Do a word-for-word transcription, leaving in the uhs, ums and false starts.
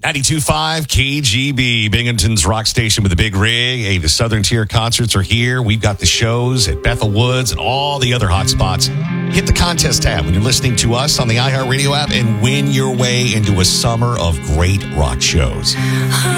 ninety-two point five K G B, Binghamton's rock station with the big rig. Hey, the Southern Tier concerts are here. We've got the shows at Bethel Woods and all the other hot spots. Hit the contest tab when you're listening to us on the iHeartRadio app and win your way into a summer of great rock shows.